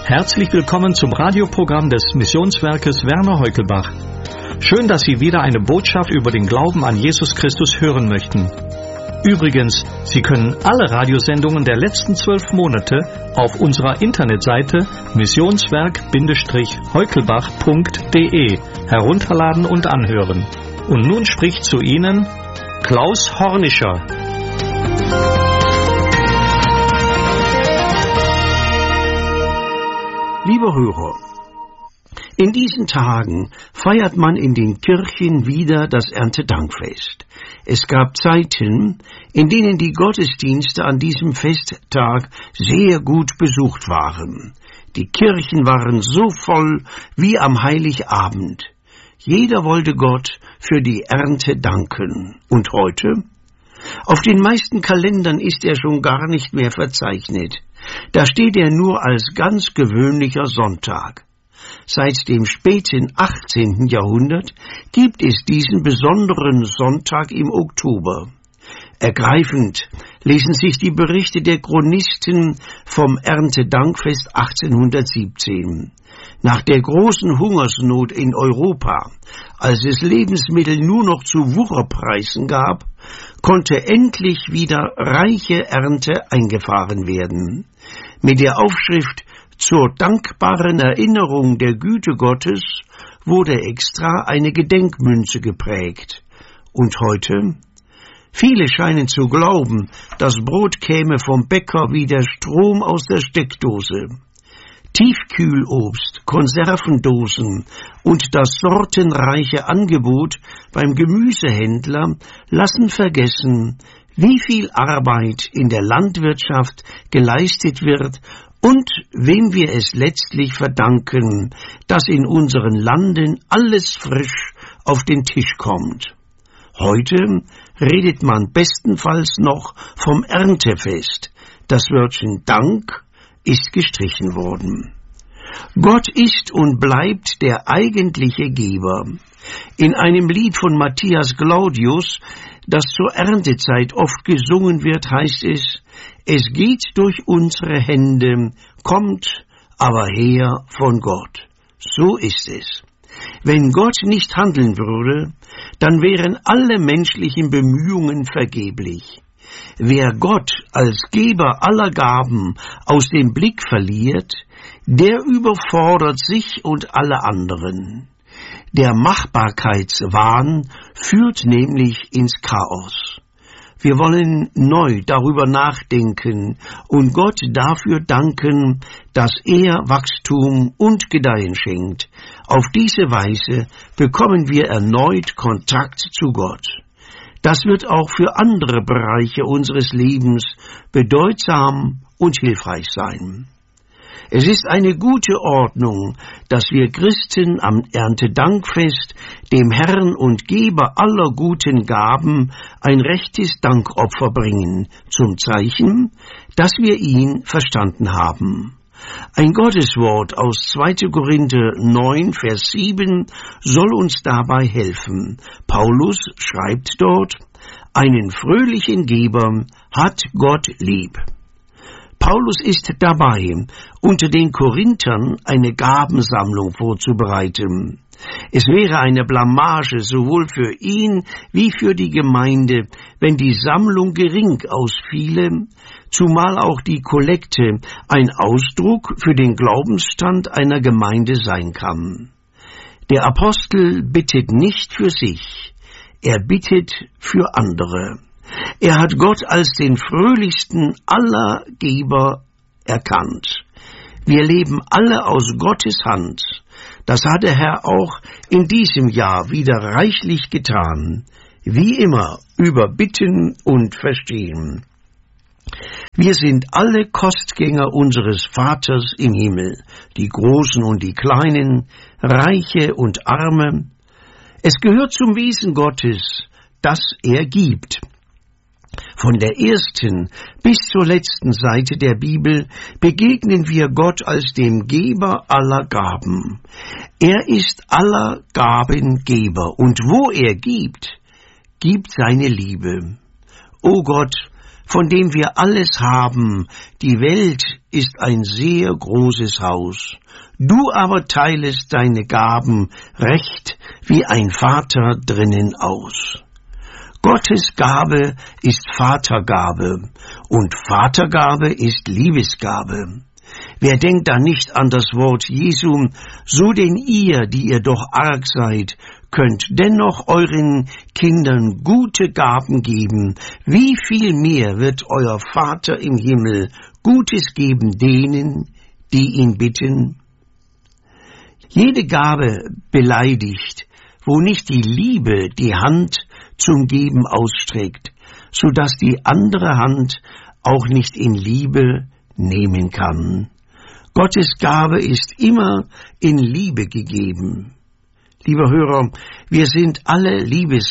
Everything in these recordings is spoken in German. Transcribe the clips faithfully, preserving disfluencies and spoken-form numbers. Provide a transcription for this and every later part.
Herzlich willkommen zum Radioprogramm des Missionswerkes Werner Heukelbach. Schön, dass Sie wieder eine Botschaft über den Glauben an Jesus Christus hören möchten. Übrigens, Sie können alle Radiosendungen der letzten zwölf Monate auf unserer Internetseite missionswerk Heukelbach punkt de herunterladen und anhören. Und nun spricht zu Ihnen Klaus Hornischer. Liebe Hörer, in diesen Tagen feiert man in den Kirchen wieder das Erntedankfest. Es gab Zeiten, in denen die Gottesdienste an diesem Festtag sehr gut besucht waren. Die Kirchen waren so voll wie am Heiligabend. Jeder wollte Gott für die Ernte danken. Und heute? Auf den meisten Kalendern ist er schon gar nicht mehr verzeichnet. Da steht er nur als ganz gewöhnlicher Sonntag. Seit dem späten achtzehnten Jahrhundert gibt es diesen besonderen Sonntag im Oktober. Ergreifend lesen sich die Berichte der Chronisten vom Erntedankfest achtzehnhundertsiebzehn. Nach der großen Hungersnot in Europa, als es Lebensmittel nur noch zu Wucherpreisen gab, konnte endlich wieder reiche Ernte eingefahren werden. Mit der Aufschrift »Zur dankbaren Erinnerung der Güte Gottes« wurde extra eine Gedenkmünze geprägt. Und heute? Viele scheinen zu glauben, das Brot käme vom Bäcker wie der Strom aus der Steckdose. Tiefkühlobst, Konservendosen und das sortenreiche Angebot beim Gemüsehändler lassen vergessen, wie viel Arbeit in der Landwirtschaft geleistet wird und wem wir es letztlich verdanken, dass in unseren Landen alles frisch auf den Tisch kommt. Heute redet man bestenfalls noch vom Erntefest. Das Wörtchen Dank ist gestrichen worden. Gott ist und bleibt der eigentliche Geber. In einem Lied von Matthias Claudius, das zur Erntezeit oft gesungen wird, heißt es: Es geht durch unsere Hände, kommt aber her von Gott. So ist es. Wenn Gott nicht handeln würde, dann wären alle menschlichen Bemühungen vergeblich. Wer Gott als Geber aller Gaben aus dem Blick verliert, der überfordert sich und alle anderen. Der Machbarkeitswahn führt nämlich ins Chaos. Wir wollen neu darüber nachdenken und Gott dafür danken, dass er Wachstum und Gedeihen schenkt. Auf diese Weise bekommen wir erneut Kontakt zu Gott. Das wird auch für andere Bereiche unseres Lebens bedeutsam und hilfreich sein. Es ist eine gute Ordnung, dass wir Christen am Erntedankfest dem Herrn und Geber aller guten Gaben ein rechtes Dankopfer bringen, zum Zeichen, dass wir ihn verstanden haben. Ein Gotteswort aus zweiter Korinther neun, Vers sieben soll uns dabei helfen. Paulus schreibt dort: Einen fröhlichen Geber hat Gott lieb. Paulus ist dabei, unter den Korinthern eine Gabensammlung vorzubereiten. Es wäre eine Blamage sowohl für ihn wie für die Gemeinde, wenn die Sammlung gering ausfiele, zumal auch die Kollekte ein Ausdruck für den Glaubensstand einer Gemeinde sein kann. Der Apostel bittet nicht für sich, er bittet für andere. Er hat Gott als den fröhlichsten aller Geber erkannt. Wir leben alle aus Gottes Hand. Das hat der Herr auch in diesem Jahr wieder reichlich getan. Wie immer über Bitten und Verstehen. Wir sind alle Kostgänger unseres Vaters im Himmel, die Großen und die Kleinen, Reiche und Arme. Es gehört zum Wesen Gottes, dass er gibt. Von der ersten bis zur letzten Seite der Bibel begegnen wir Gott als dem Geber aller Gaben. Er ist aller Gabengeber und wo er gibt, gibt seine Liebe. O Gott, von dem wir alles haben. Die Welt ist ein sehr großes Haus. Du aber teilest deine Gaben recht wie ein Vater drinnen aus. Gottes Gabe ist Vatergabe und Vatergabe ist Liebesgabe. Wer denkt da nicht an das Wort Jesu, so denn ihr, die ihr doch arg seid, könnt dennoch euren Kindern gute Gaben geben. Wie viel mehr wird euer Vater im Himmel Gutes geben denen, die ihn bitten? Jede Gabe beleidigt, wo nicht die Liebe die Hand zum Geben ausstreckt, so dass die andere Hand auch nicht in Liebe nehmen kann. Gottes Gabe ist immer in Liebe gegeben. Lieber Hörer, wir sind alle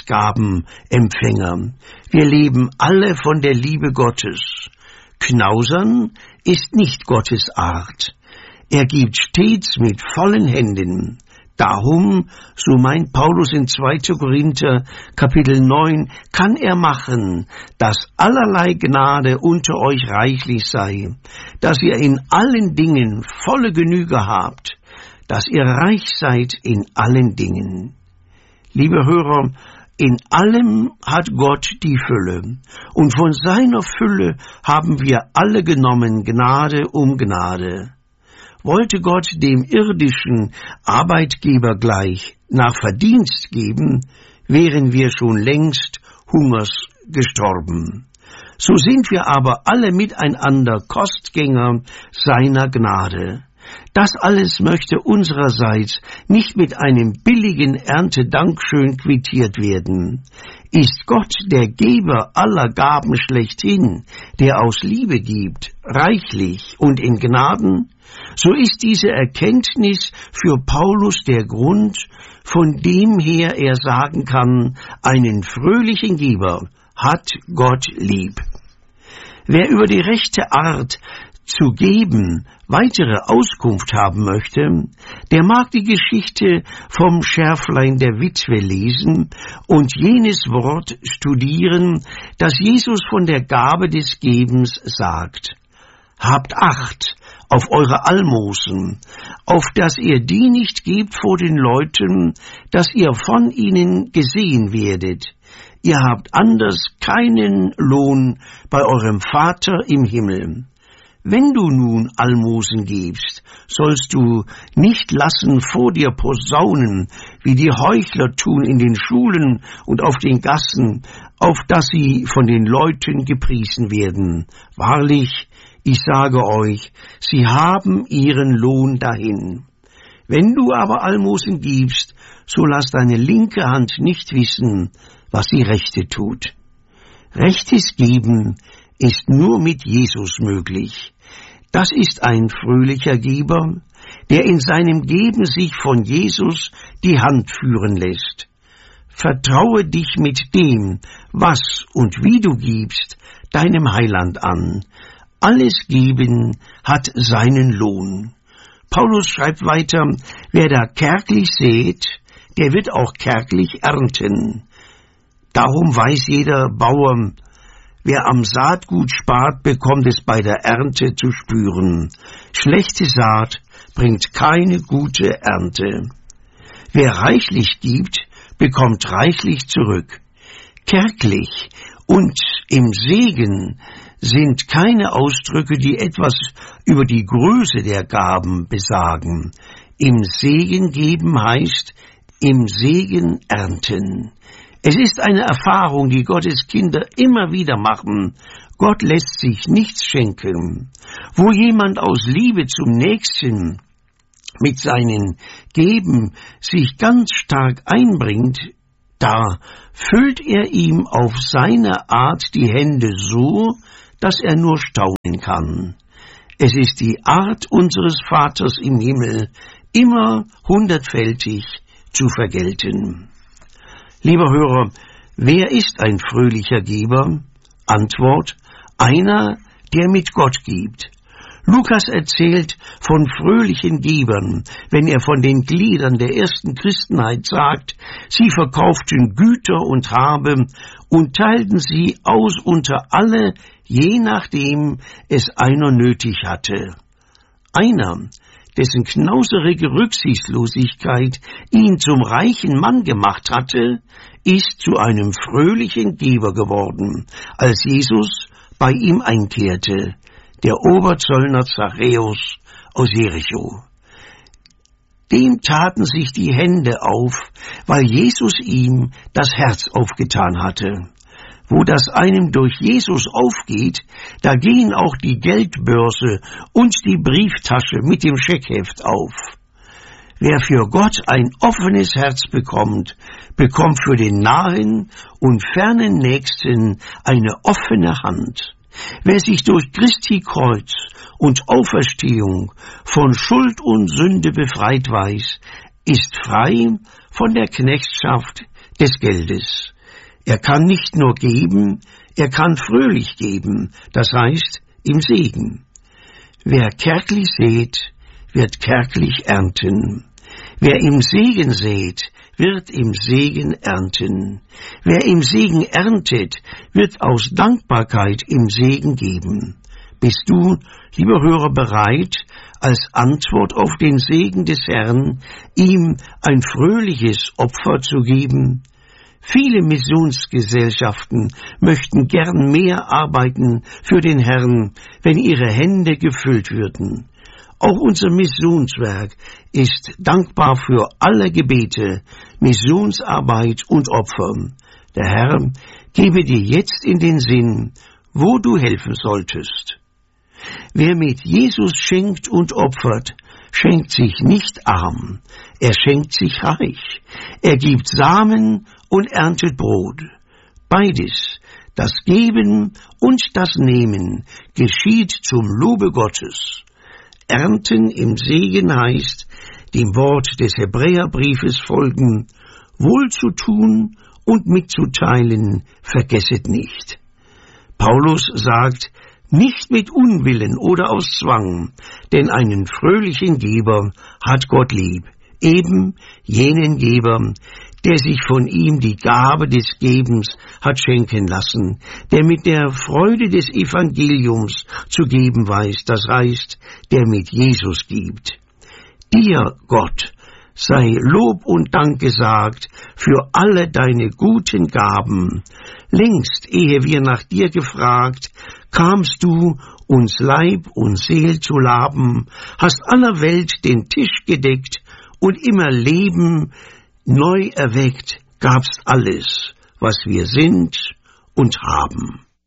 Liebesgabenempfänger. Wir leben alle von der Liebe Gottes. Knausern ist nicht Gottes Art. Er gibt stets mit vollen Händen. Darum, so meint Paulus in zweiter Korinther Kapitel neun, kann er machen, dass allerlei Gnade unter euch reichlich sei, dass ihr in allen Dingen volle Genüge habt, dass ihr reich seid in allen Dingen. Liebe Hörer, in allem hat Gott die Fülle, und von seiner Fülle haben wir alle genommen, Gnade um Gnade. Wollte Gott dem irdischen Arbeitgeber gleich nach Verdienst geben, wären wir schon längst hungers gestorben. So sind wir aber alle miteinander Kostgänger seiner Gnade. Das alles möchte unsererseits nicht mit einem billigen Erntedankschön quittiert werden. Ist Gott der Geber aller Gaben schlechthin, der aus Liebe gibt, reichlich und in Gnaden, so ist diese Erkenntnis für Paulus der Grund, von dem her er sagen kann, einen fröhlichen Geber hat Gott lieb. Wer über die rechte Art zu geben weitere Auskunft haben möchte, der mag die Geschichte vom Schärflein der Witwe lesen und jenes Wort studieren, das Jesus von der Gabe des Gebens sagt. Habt Acht auf eure Almosen, auf dass ihr die nicht gebt vor den Leuten, dass ihr von ihnen gesehen werdet. Ihr habt anders keinen Lohn bei eurem Vater im Himmel. Wenn du nun Almosen gibst, sollst du nicht lassen vor dir posaunen, wie die Heuchler tun in den Schulen und auf den Gassen, auf dass sie von den Leuten gepriesen werden. Wahrlich, ich sage euch, sie haben ihren Lohn dahin. Wenn du aber Almosen gibst, so lass deine linke Hand nicht wissen, was die rechte tut. Rechtes Geben ist nur mit Jesus möglich. Das ist ein fröhlicher Geber, der in seinem Geben sich von Jesus die Hand führen lässt. Vertraue dich mit dem, was und wie du gibst, deinem Heiland an. Alles Geben hat seinen Lohn. Paulus schreibt weiter, wer da kärglich sät, der wird auch kärglich ernten. Darum weiß jeder Bauer, wer am Saatgut spart, bekommt es bei der Ernte zu spüren. Schlechte Saat bringt keine gute Ernte. Wer reichlich gibt, bekommt reichlich zurück. Kärglich und im Segen sind keine Ausdrücke, die etwas über die Größe der Gaben besagen. Im Segen geben heißt, im Segen ernten. Es ist eine Erfahrung, die Gottes Kinder immer wieder machen. Gott lässt sich nichts schenken. Wo jemand aus Liebe zum Nächsten mit seinen Geben sich ganz stark einbringt, da füllt er ihm auf seine Art die Hände so, dass er nur staunen kann. Es ist die Art unseres Vaters im Himmel, immer hundertfältig zu vergelten. Lieber Hörer, wer ist ein fröhlicher Geber? Antwort, einer, der mit Gott gibt. Lukas erzählt von fröhlichen Gebern, wenn er von den Gliedern der ersten Christenheit sagt, sie verkauften Güter und Habe und teilten sie aus unter alle, je nachdem es einer nötig hatte. Einer, dessen knauserige Rücksichtslosigkeit ihn zum reichen Mann gemacht hatte, ist zu einem fröhlichen Geber geworden, als Jesus bei ihm einkehrte, der Oberzöllner Zachäus aus Jericho. Dem taten sich die Hände auf, weil Jesus ihm das Herz aufgetan hatte. Wo das einem durch Jesus aufgeht, da gehen auch die Geldbörse und die Brieftasche mit dem Scheckheft auf. Wer für Gott ein offenes Herz bekommt, bekommt für den nahen und fernen Nächsten eine offene Hand. Wer sich durch Christi Kreuz und Auferstehung von Schuld und Sünde befreit weiß, ist frei von der Knechtschaft des Geldes. Er kann nicht nur geben, er kann fröhlich geben, das heißt im Segen. Wer kärglich sät, wird kärglich ernten. Wer im Segen sät, wird im Segen ernten. Wer im Segen erntet, wird aus Dankbarkeit im Segen geben. Bist du, lieber Hörer, bereit, als Antwort auf den Segen des Herrn, ihm ein fröhliches Opfer zu geben? Viele Missionsgesellschaften möchten gern mehr arbeiten für den Herrn, wenn ihre Hände gefüllt würden. Auch unser Missionswerk ist dankbar für alle Gebete, Missionsarbeit und Opfer. Der Herr gebe dir jetzt in den Sinn, wo du helfen solltest. Wer mit Jesus schenkt und opfert, schenkt sich nicht arm, er schenkt sich reich. Er gibt Samen und erntet Brot. Beides, das Geben und das Nehmen, geschieht zum Lobe Gottes. Ernten im Segen heißt, dem Wort des Hebräerbriefes folgen, wohl zu tun und mitzuteilen, vergesset nicht. Paulus sagt, nicht mit Unwillen oder aus Zwang, denn einen fröhlichen Geber hat Gott lieb, eben jenen Geber, der sich von ihm die Gabe des Gebens hat schenken lassen, der mit der Freude des Evangeliums zu geben weiß, das heißt, der mit Jesus gibt. Dir, Gott, sei Lob und Dank gesagt für alle deine guten Gaben. Längst, ehe wir nach dir gefragt, kamst du, uns Leib und Seel zu laben, hast aller Welt den Tisch gedeckt und immer Leben neu erweckt, gabst alles, was wir sind und haben.